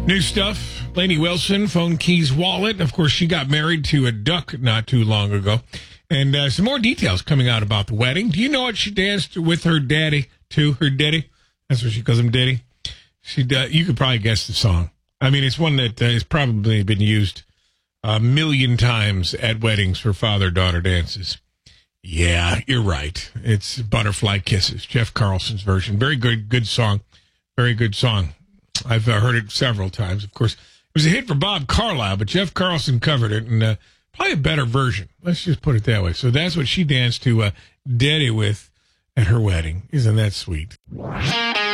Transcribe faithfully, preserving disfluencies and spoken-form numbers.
New stuff. Lainey Wilson, Phone Keys Wallet. Of course, she got married to a duck not too long ago. And uh, some more details coming out about the wedding. Do you know what she danced with her daddy to? Her daddy? That's what she calls him, daddy. She, uh, you could probably guess the song. I mean, it's one that uh, has probably been used a million times at weddings for father-daughter dances. Yeah, you're right. It's Butterfly Kisses, Jeff Carlson's version. Very good, good song. Very good song. I've uh, heard it several times. Of course, it was a hit for Bob Carlisle, but Jeff Carlson covered it, and uh, probably a better version. Let's just put it that way. So that's what she danced to uh, Daddy with at her wedding. Isn't that sweet?